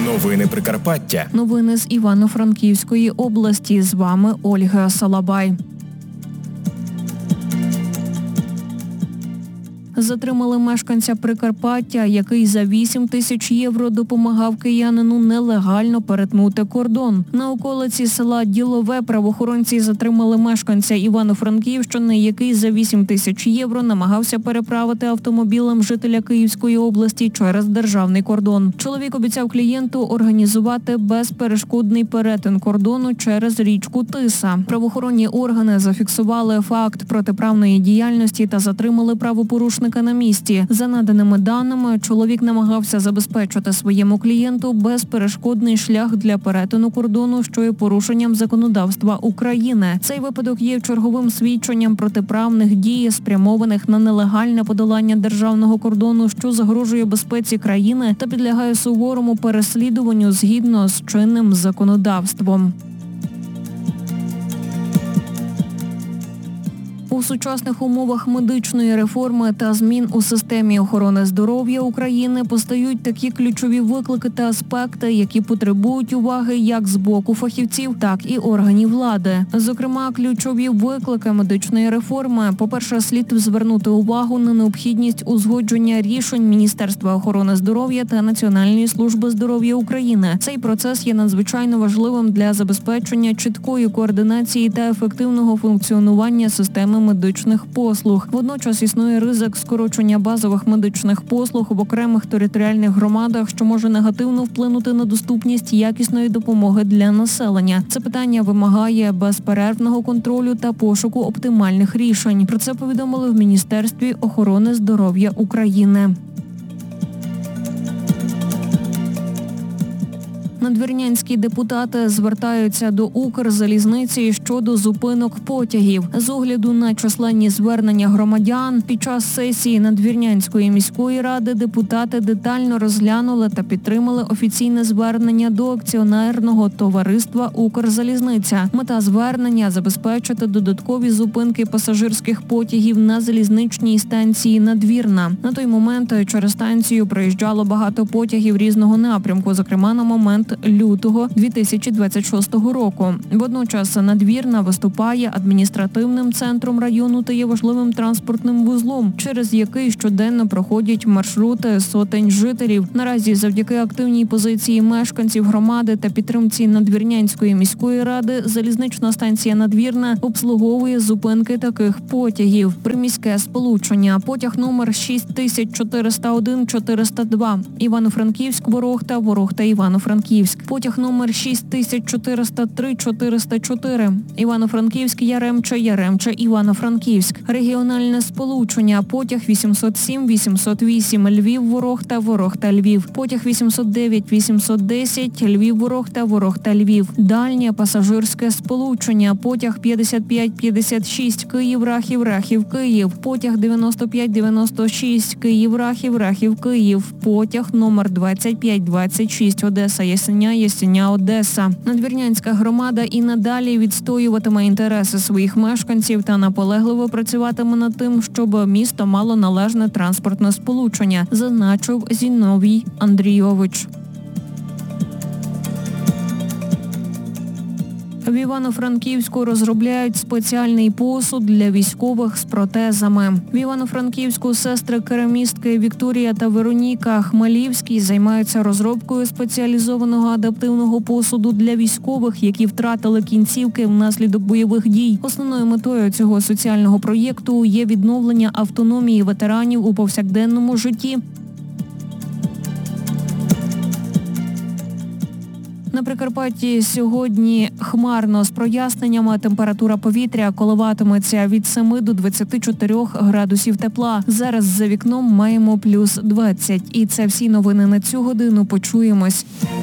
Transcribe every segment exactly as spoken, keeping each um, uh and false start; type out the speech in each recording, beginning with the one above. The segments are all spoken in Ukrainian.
Новини Прикарпаття. Новини з Івано-Франківської області. З вами Ольга Салабай. Затримали мешканця Прикарпаття, який за вісім тисяч євро допомагав киянину нелегально перетнути кордон. На околиці села Ділове правоохоронці затримали мешканця Івано-Франківщини, який за вісім тисяч євро намагався переправити автомобілем жителя Київської області через державний кордон. Чоловік обіцяв клієнту організувати безперешкодний перетин кордону через річку Тиса. Правоохоронні органи зафіксували факт протиправної діяльності та затримали правопорушника на місці. За наданими даними, чоловік намагався забезпечити своєму клієнту безперешкодний шлях для перетину кордону, що є порушенням законодавства України. Цей випадок є черговим свідченням протиправних дій, спрямованих на нелегальне подолання державного кордону, що загрожує безпеці країни та підлягає суворому переслідуванню згідно з чинним законодавством. У сучасних умовах медичної реформи та змін у системі охорони здоров'я України постають такі ключові виклики та аспекти, які потребують уваги як з боку фахівців, так і органів влади. Зокрема, ключові виклики медичної реформи. По-перше, слід звернути увагу на необхідність узгодження рішень Міністерства охорони здоров'я та Національної служби здоров'я України. Цей процес є надзвичайно важливим для забезпечення чіткої координації та ефективного функціонування системи медичних послуг. Водночас існує ризик скорочення базових медичних послуг в окремих територіальних громадах, що може негативно вплинути на доступність якісної допомоги для населення. Це питання вимагає безперервного контролю та пошуку оптимальних рішень. Про це повідомили в Міністерстві охорони здоров'я України. Надвірнянські депутати звертаються до Укрзалізниці щодо зупинок потягів. З огляду на численні звернення громадян під час сесії Надвірнянської міської ради депутати детально розглянули та підтримали офіційне звернення до акціонерного товариства «Укрзалізниця». Мета звернення – забезпечити додаткові зупинки пасажирських потягів на залізничній станції Надвірна. На той момент через станцію проїжджало багато потягів різного напрямку, зокрема на момент лютого дві тисячі двадцять шостого року. Водночас Надвірна виступає адміністративним центром району та є важливим транспортним вузлом, через який щоденно проходять маршрути сотень жителів. Наразі завдяки активній позиції мешканців громади та підтримці Надвірнянської міської ради залізнична станція Надвірна обслуговує зупинки таких потягів. Приміське сполучення. Потяг номер шість тисяч чотириста один чотириста два. Івано-Франківськ-Ворохта, Ворохта-Івано-Франківськ. Потяг номер шість тисяч чотириста три чотириста чотири. Івано-Франківськ-Яремча, Яремча, Івано-Франківськ. Регіональне сполучення. Потяг вісімсот сім вісімсот вісім. Львів-Ворохта, Ворохта-Львів. Потяг вісімсот дев'ять вісімсот десять. Львів-Ворохта, Ворохта-Львів. Дальнє пасажирське сполучення. Потяг п'ятдесят п'ять п'ятдесят шість. Київ-Рахів, Рахів-Київ. Потяг дев'яносто п'ять дев'яносто шість. Київ-Рахів, Рахів-Київ. Потяг номер двадцять п'ять двадцять шість. Одеса, Ясеня, Ясеня, Одеса. Надвірнянська громада і надалі відстоюватиме інтереси своїх мешканців та наполегливо працюватиме над тим, щоб місто мало належне транспортне сполучення, зазначив Зіновій Андрійович. В Івано-Франківську розробляють спеціальний посуд для військових з протезами. В Івано-Франківську сестри-керамістки Вікторія та Вероніка Хмелівські займаються розробкою спеціалізованого адаптивного посуду для військових, які втратили кінцівки внаслідок бойових дій. Основною метою цього соціального проєкту є відновлення автономії ветеранів у повсякденному житті. На Прикарпатті сьогодні хмарно з проясненнями. Температура повітря коливатиметься від семи до двадцяти чотирьох градусів тепла. Зараз за вікном маємо плюс двадцять. І це всі новини на цю годину. Почуємось.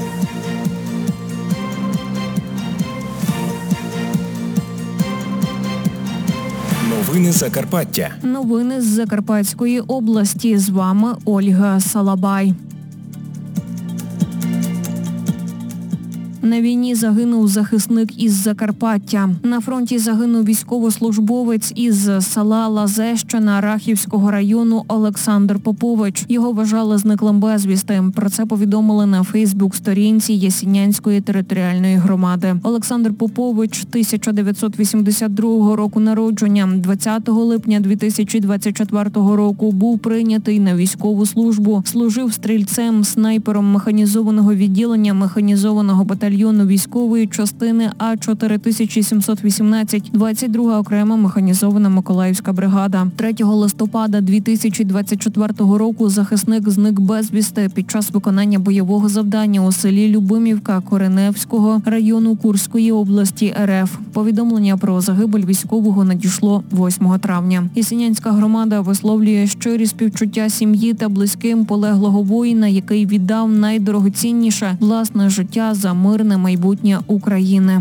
Новини Закарпаття. Новини з Закарпатської області. З вами Ольга Салабай. На війні загинув захисник із Закарпаття. На фронті загинув військовослужбовець із села Лазещина Рахівського району Олександр Попович. Його вважали зниклим безвісти. Про це повідомили на Фейсбук-сторінці Ясінянської територіальної громади. Олександр Попович тисяча дев'ятсот вісімдесят другого року народження. двадцятого липня дві тисячі двадцять четвертого року був прийнятий на військову службу. Служив стрільцем, снайпером механізованого відділення механізованого батальйону військової частини А чотири тисячі сімсот вісімнадцять, двадцять друга окрема механізована Миколаївська бригада. третього листопада дві тисячі двадцять четвертого року захисник зник безвісти під час виконання бойового завдання у селі Любимівка Кореневського району Курської області РФ. Повідомлення про загибель військового надійшло восьмого травня. Ясінянська громада висловлює щирі співчуття сім'ї та близьким полеглого воїна, який віддав найдорогоцінніше – власне життя за мирне майбутнє України.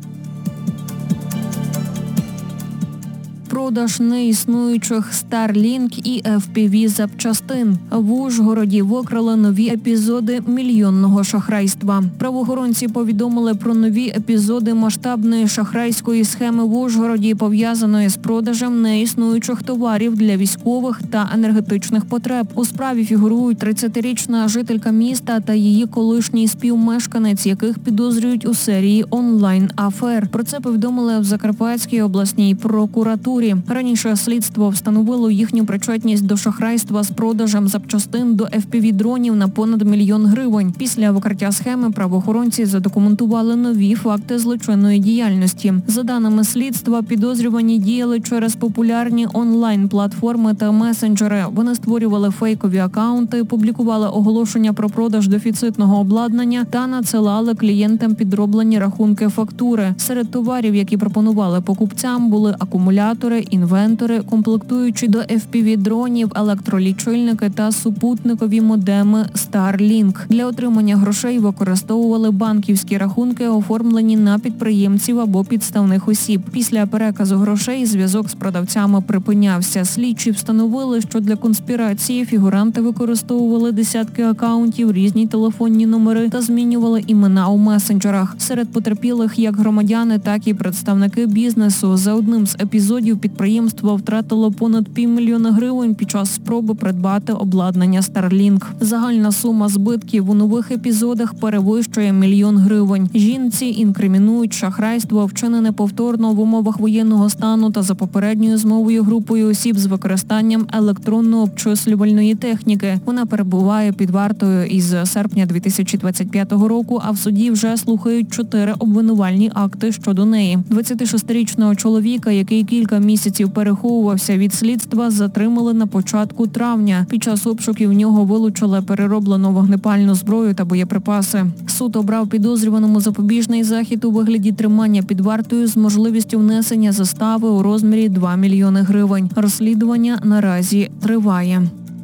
Продаж неіснуючих Starlink і еф пі ві-запчастин. В Ужгороді викрили нові епізоди мільйонного шахрайства. Правоохоронці повідомили про нові епізоди масштабної шахрайської схеми в Ужгороді, пов'язаної з продажем неіснуючих товарів для військових та енергетичних потреб. У справі фігурують тридцятирічна жителька міста та її колишній співмешканець, яких підозрюють у серії онлайн-афер. Про це повідомили в Закарпатській обласній прокуратурі. Раніше слідство встановило їхню причетність до шахрайства з продажем запчастин до еф пі ві-дронів на понад мільйон гривень. Після викриття схеми правоохоронці задокументували нові факти злочинної діяльності. За даними слідства, підозрювані діяли через популярні онлайн-платформи та месенджери. Вони створювали фейкові акаунти, публікували оголошення про продаж дефіцитного обладнання та надсилали клієнтам підроблені рахунки-фактури. Серед товарів, які пропонували покупцям, були акумулятори, інвентори, комплектуючі до еф пі ві-дронів, електролічильники та супутникові модеми Starlink. Для отримання грошей використовували банківські рахунки, оформлені на підприємців або підставних осіб. Після переказу грошей зв'язок з продавцями припинявся. Слідчі встановили, що для конспірації фігуранти використовували десятки акаунтів, різні телефонні номери та змінювали імена у месенджерах. Серед потерпілих як громадяни, так і представники бізнесу. За одним з епізодів підприємство втратило понад півмільйона гривень під час спроби придбати обладнання Starlink. Загальна сума збитків у нових епізодах перевищує мільйон гривень. Жінці інкримінують шахрайство, вчинене повторно в умовах воєнного стану та за попередньою змовою групою осіб з використанням електронно-обчислювальної техніки. Вона перебуває під вартою із серпня дві тисячі двадцять п'ятого року, а в суді вже слухають чотири обвинувальні акти щодо неї. двадцятишестирічного чоловіка, який кілька місяців переховувався від слідства, затримали на початку травня. Під час обшуків в нього вилучили перероблену вогнепальну зброю та боєприпаси. Суд обрав підозрюваному запобіжний захід у вигляді тримання під вартою з можливістю внесення застави у розмірі два мільйони гривень. Розслідування наразі триває.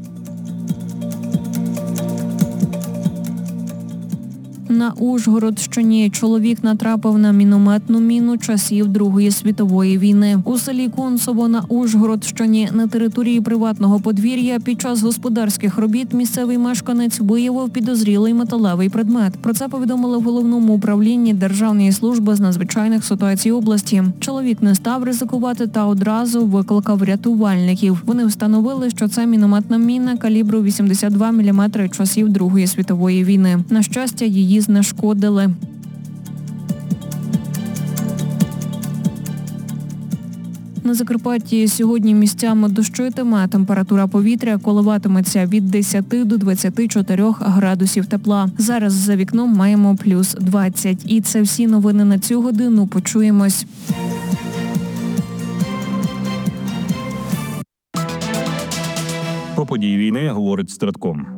На Ужгородщині чоловік натрапив на мінометну міну часів Другої світової війни. У селі Концово на Ужгородщині на території приватного подвір'я під час господарських робіт місцевий мешканець виявив підозрілий металевий предмет. Про це повідомили в головному управлінні Державної служби з надзвичайних ситуацій області. Чоловік не став ризикувати та одразу викликав рятувальників. Вони встановили, що це мінометна міна калібру вісімдесят два міліметри часів Другої світової війни. На щастя, її знешкодили. На Закарпатті сьогодні місцями дощитиме, температура повітря коливатиметься від десяти до двадцяти чотирьох градусів тепла. Зараз за вікном маємо плюс двадцять. І це всі новини на цю годину. Почуємось. Про події війни говорить Стратком.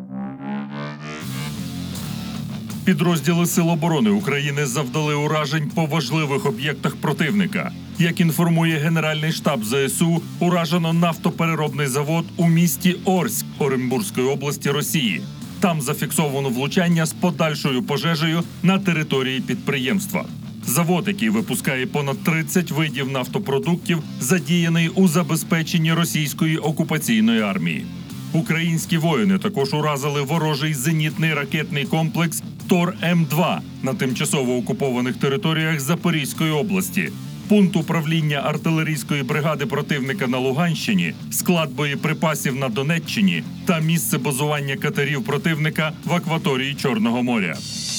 Підрозділи Сил оборони України завдали уражень по важливих об'єктах противника. Як інформує Генеральний штаб зе ес у, уражено нафтопереробний завод у місті Орськ Оренбурзької області Росії. Там зафіксовано влучання з подальшою пожежею на території підприємства. Завод, який випускає понад тридцять видів нафтопродуктів, задіяний у забезпеченні російської окупаційної армії. Українські воїни також уразили ворожий зенітний ракетний комплекс Тор М два на тимчасово окупованих територіях Запорізької області, пункт управління артилерійської бригади противника на Луганщині, склад боєприпасів на Донеччині та місце базування катерів противника в акваторії Чорного моря.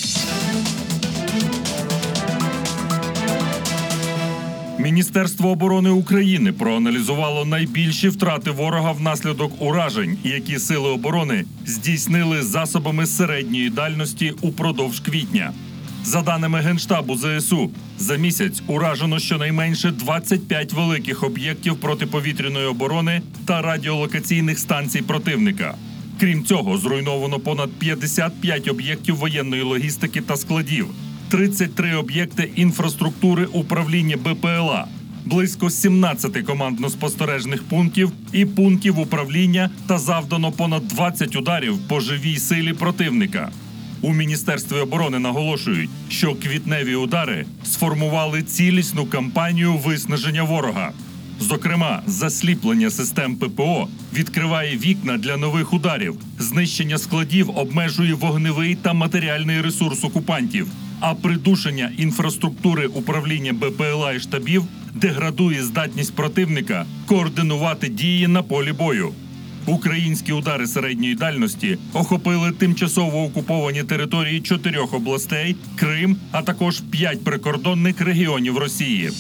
Міністерство оборони України проаналізувало найбільші втрати ворога внаслідок уражень, які сили оборони здійснили засобами середньої дальності упродовж квітня. За даними Генштабу Зе Ес У, за місяць уражено щонайменше двадцять п'ять великих об'єктів протиповітряної оборони та радіолокаційних станцій противника. Крім цього, зруйновано понад п'ятдесят п'ять об'єктів воєнної логістики та складів, тридцять три об'єкти інфраструктури управління Бе Пе Ел А, близько сімнадцять командно-спостережних пунктів і пунктів управління та завдано понад двадцять ударів по живій силі противника. У Міністерстві оборони наголошують, що квітневі удари сформували цілісну кампанію виснаження ворога. Зокрема, засліплення систем Пе Пе О відкриває вікна для нових ударів, знищення складів обмежує вогневий та матеріальний ресурс окупантів, а придушення інфраструктури управління Бе Пе Ел А і штабів деградує здатність противника координувати дії на полі бою. Українські удари середньої дальності охопили тимчасово окуповані території чотирьох областей, Крим, а також п'ять прикордонних регіонів Росії.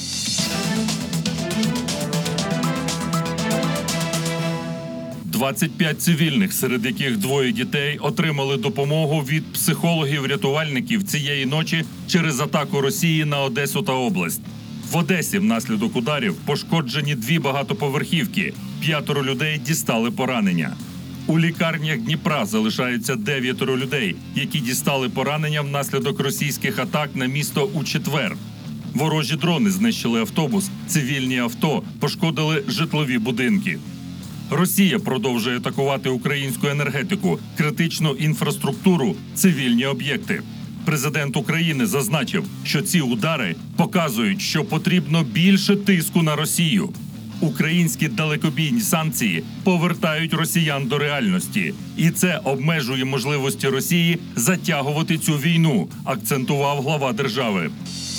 двадцять п'ять цивільних, серед яких двоє дітей, отримали допомогу від психологів-рятувальників цієї ночі через атаку Росії на Одесу та область. В Одесі внаслідок ударів пошкоджені дві багатоповерхівки, п'ятеро людей дістали поранення. У лікарнях Дніпра залишаються дев'ятеро людей, які дістали поранення внаслідок російських атак на місто у четвер. Ворожі дрони знищили автобус, цивільні авто, пошкодили житлові будинки. Росія продовжує атакувати українську енергетику, критичну інфраструктуру, цивільні об'єкти. Президент України зазначив, що ці удари показують, що потрібно більше тиску на Росію. Українські далекобійні санкції повертають росіян до реальності. І це обмежує можливості Росії затягувати цю війну, акцентував глава держави.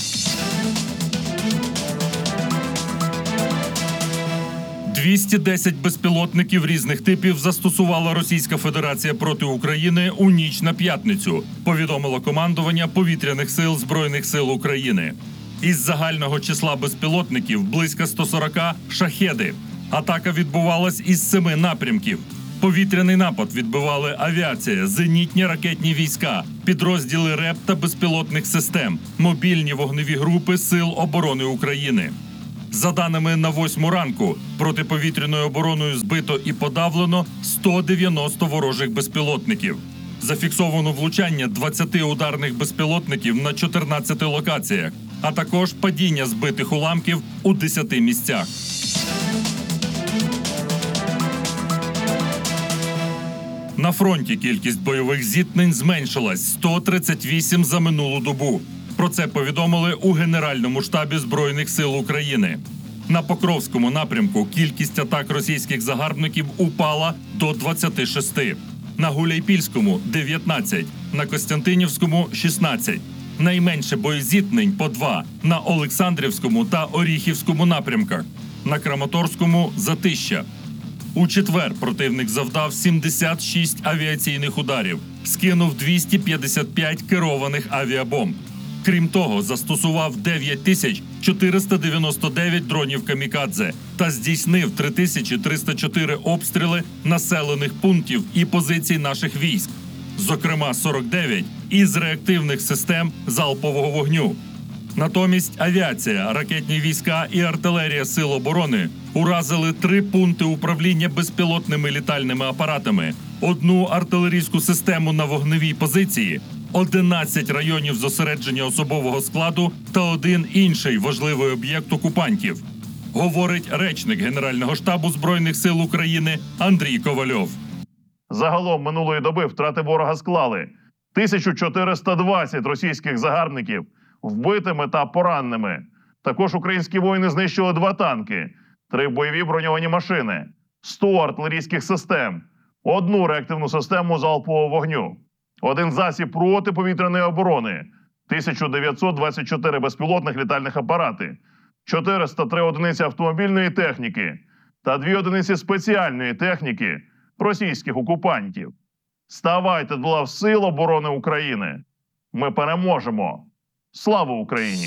двісті десять безпілотників різних типів застосувала Російська Федерація проти України у ніч на п'ятницю, повідомило командування Повітряних сил Збройних сил України. Із загального числа безпілотників близько сто сорок «Шахеди». Атака відбувалась із семи напрямків. Повітряний напад відбивали авіація, зенітні ракетні війська, підрозділи РЕП та безпілотних систем, мобільні вогневі групи Сил оборони України. За даними на восьму ранку, протиповітряною обороною збито і подавлено сто дев'яносто ворожих безпілотників. Зафіксовано влучання двадцяти ударних безпілотників на чотирнадцяти локаціях, а також падіння збитих уламків у десяти місцях. На фронті кількість бойових зіткнень зменшилась – сто тридцять вісім за минулу добу. Про це повідомили у Генеральному штабі Збройних сил України. На Покровському напрямку кількість атак російських загарбників упала до двадцяти шести. На Гуляйпільському – дев'ятнадцять, на Костянтинівському – шістнадцять. Найменше боєзіткнень – по два на Олександрівському та Оріхівському напрямках. На Краматорському – затища. У четвер противник завдав сімдесят шість авіаційних ударів, скинув двісті п'ятдесят п'ять керованих авіабомб. Крім того, застосував дев'ять тисяч чотириста дев'яносто дев'ять дронів камікадзе та здійснив три тисячі триста чотири обстріли населених пунктів і позицій наших військ, зокрема сорок дев'ять із реактивних систем залпового вогню. Натомість авіація, ракетні війська і артилерія Сил оборони уразили три пункти управління безпілотними літальними апаратами, одну артилерійську систему на вогневій позиції, одинадцять районів зосередження особового складу та один інший важливий об'єкт окупантів, говорить речник Генерального штабу Збройних сил України Андрій Ковальов. Загалом минулої доби втрати ворога склали тисячу чотириста двадцять російських загарбників вбитими та пораненими. Також українські воїни знищили два танки, три бойові броньовані машини, сто артилерійських систем, одну реактивну систему залпового вогню, один засіб протиповітряної оборони, тисяча дев'ятсот двадцять чотири безпілотних літальних апарати, чотириста три одиниці автомобільної техніки та дві одиниці спеціальної техніки російських окупантів. Ставайте до лав Сил оборони України. Ми переможемо. Слава Україні!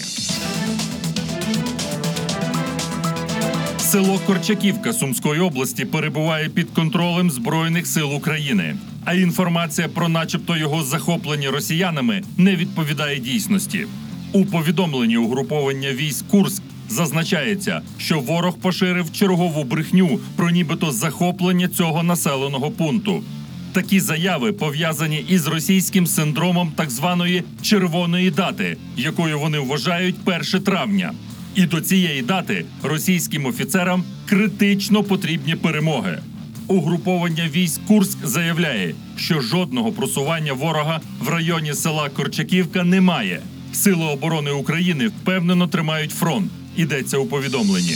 Село Корчаківка Сумської області перебуває під контролем Збройних сил України. А інформація про начебто його захоплення росіянами не відповідає дійсності. У повідомленні угруповання військ Курськ зазначається, що ворог поширив чергову брехню про нібито захоплення цього населеного пункту. Такі заяви пов'язані із російським синдромом так званої «червоної дати», якою вони вважають перше травня. І до цієї дати російським офіцерам критично потрібні перемоги. Угруповання військ Курськ заявляє, що жодного просування ворога в районі села Корчаківка немає. Сили оборони України впевнено тримають фронт, йдеться у повідомленні.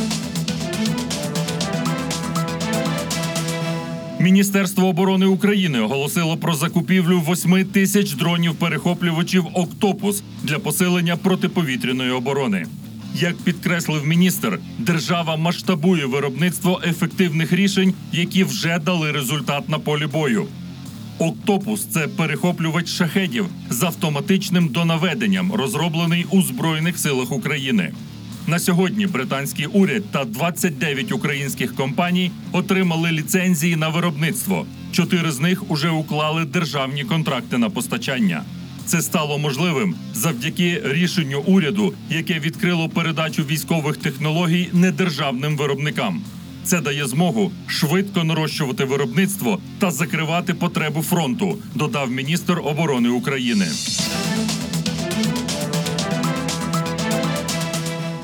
Міністерство оборони України оголосило про закупівлю восьми тисяч дронів-перехоплювачів «Октопус» для посилення протиповітряної оборони. Як підкреслив міністр, держава масштабує виробництво ефективних рішень, які вже дали результат на полі бою. «Октопус» – це перехоплювач шахедів з автоматичним донаведенням, розроблений у Збройних силах України. На сьогодні британський уряд та двадцять дев'ять українських компаній отримали ліцензії на виробництво. Чотири з них уже уклали державні контракти на постачання. Це стало можливим завдяки рішенню уряду, яке відкрило передачу військових технологій недержавним виробникам. Це дає змогу швидко нарощувати виробництво та закривати потребу фронту, додав міністр оборони України.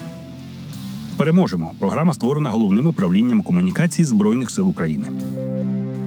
Переможемо. Програма створена Головним управлінням комунікацій Збройних сил України.